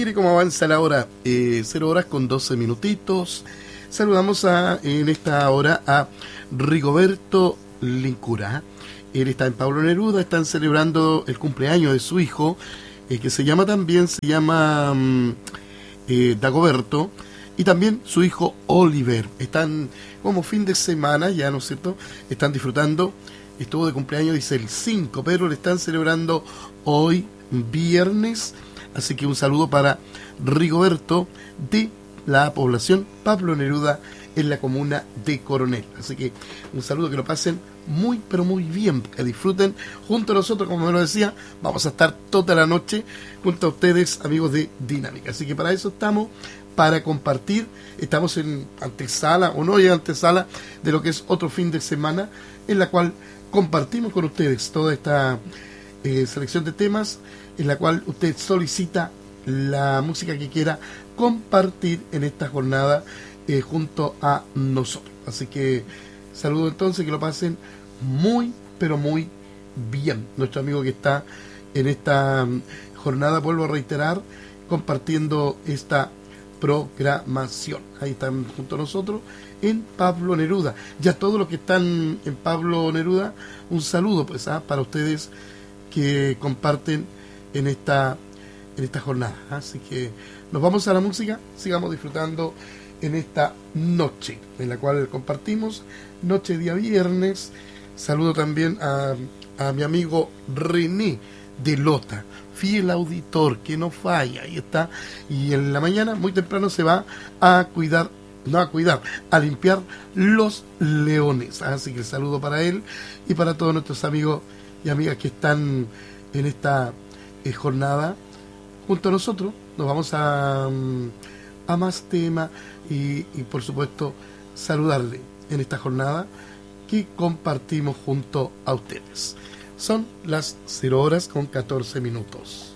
Mire cómo avanza la hora, 0 horas con 12 minutitos. Saludamos en esta hora a Rigoberto Lincura. Él está en Pablo Neruda, están celebrando el cumpleaños de su hijo, que se llama Dagoberto, y también su hijo Oliver. Están como fin de semana ya, ¿no es cierto? Están disfrutando. Estuvo de cumpleaños, dice el 5, pero le están celebrando hoy, viernes. Así que un saludo para Rigoberto de la población Pablo Neruda en la comuna de Coronel. Así que un saludo, que lo pasen muy, pero muy bien, que disfruten junto a nosotros. Como me lo decía, vamos a estar toda la noche junto a ustedes, amigos de Dinámica. Así que para eso estamos, para compartir. Estamos en antesala, o no ya antesala, de lo que es otro fin de semana, en la cual compartimos con ustedes toda esta selección de temas, en la cual usted solicita la música que quiera compartir en esta jornada junto a nosotros. Así que saludo entonces, que lo pasen muy, pero muy bien. Nuestro amigo que está en esta jornada, vuelvo a reiterar, compartiendo esta programación. Ahí están junto a nosotros en Pablo Neruda. Ya todos los que están en Pablo Neruda, un saludo pues para ustedes que comparten en esta jornada. Así que nos vamos a la música, sigamos disfrutando en esta noche en la cual compartimos, noche día viernes. Saludo también a mi amigo René de Lota, fiel auditor que no falla, ahí está, y en la mañana muy temprano se va a limpiar los leones. Así que el saludo para él y para todos nuestros amigos y amigas que están en esta jornada junto a nosotros. Nos vamos a más temas y por supuesto saludarle en esta jornada que compartimos junto a ustedes. Son las 0 horas con 14 minutos.